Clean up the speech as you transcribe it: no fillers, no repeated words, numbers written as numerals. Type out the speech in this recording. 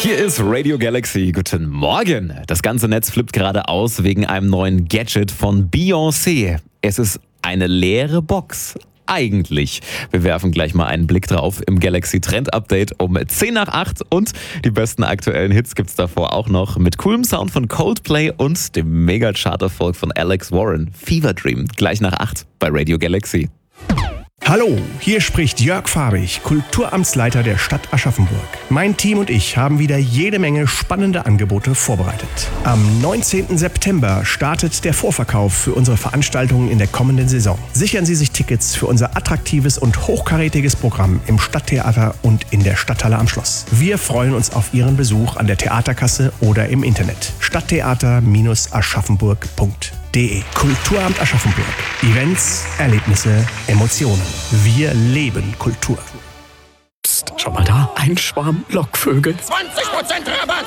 Hier ist Radio Galaxy. Guten Morgen. Das ganze Netz flippt gerade aus wegen einem neuen Gadget von Beyoncé. Es ist eine leere Box. Eigentlich. Wir werfen gleich mal einen Blick drauf im Galaxy Trend Update um 10 nach 8 und die besten aktuellen Hits gibt's davor auch noch mit coolem Sound von Coldplay und dem Mega-Chart-Erfolg von Alex Warren. Fever Dream. Gleich nach 8 bei Radio Galaxy. Hallo, hier spricht Jörg Farbig, Kulturamtsleiter der Stadt Aschaffenburg. Mein Team und ich haben wieder jede Menge spannende Angebote vorbereitet. Am 19. September startet der Vorverkauf für unsere Veranstaltungen in der kommenden Saison. Sichern Sie sich Tickets für unser attraktives und hochkarätiges Programm im Stadttheater und in der Stadthalle am Schloss. Wir freuen uns auf Ihren Besuch an der Theaterkasse oder im Internet. Stadttheater-aschaffenburg.de. Kulturamt Aschaffenburg. Events, Erlebnisse, Emotionen. Wir leben Kultur. Psst, schau mal da, ein Schwarm Lockvögel. 20% Rabatt!